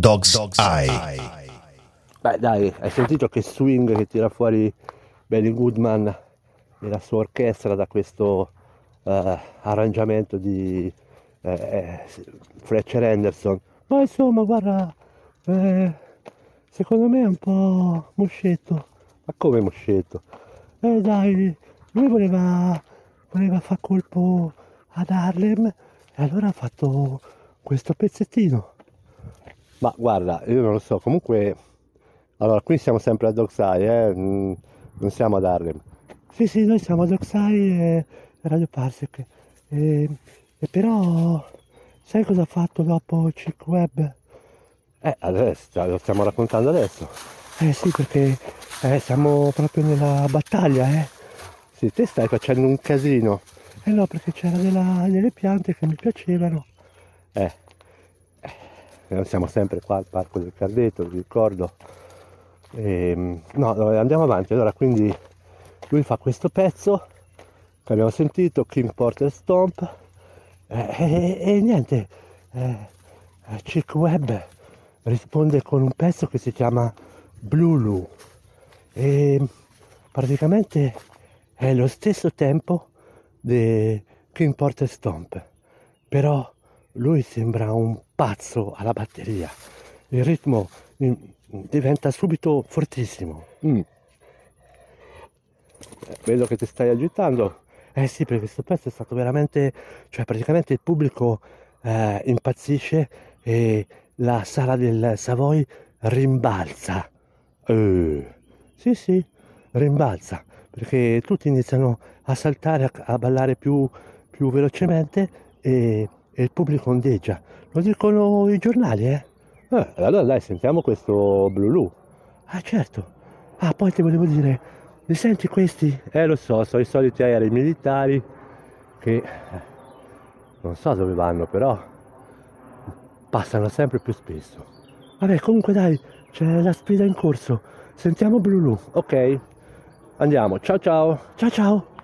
Dog's Eye. Beh dai, hai sentito che swing che tira fuori Benny Goodman e la sua orchestra da questo arrangiamento di Fletcher Henderson? Ma insomma, guarda, secondo me è un po' moscetto. Ma come moscetto? Dai, lui voleva far colpo ad Harlem e allora ha fatto questo pezzettino. Ma guarda, io non lo so, comunque. Allora, qui siamo sempre a Dockside, non siamo ad Harlem. Sì, sì, noi siamo a Dockside e Radio Parsec. E però, sai cosa ha fatto dopo Chick Webb? Adesso, lo stiamo raccontando adesso. Sì, perché siamo proprio nella battaglia, eh. Sì, te stai facendo un casino. No, perché c'era delle piante che mi piacevano. Siamo sempre qua al Parco del Cardeto, vi ricordo. No, andiamo avanti. Allora, quindi lui fa questo pezzo che abbiamo sentito, King Porter Stomp, e niente, Chick Webb risponde con un pezzo che si chiama Blue e praticamente è lo stesso tempo di King Porter Stomp, però lui sembra un pazzo alla batteria, il ritmo diventa subito fortissimo. Vedo che ti stai agitando. Sì, perché questo pezzo è stato veramente, cioè praticamente il pubblico impazzisce e la sala del Savoy rimbalza. Sì, sì, rimbalza, perché tutti iniziano a saltare, a ballare più velocemente e il pubblico ondeggia. Lo dicono i giornali, eh? Allora dai, sentiamo questo Blue. Ah, certo. Ah, poi ti volevo dire, li senti questi? Lo so, sono i soliti aerei militari che non so dove vanno, però passano sempre più spesso. Vabbè, comunque dai, c'è la sfida in corso. Sentiamo Blue. Ok, andiamo. Ciao ciao. Ciao ciao.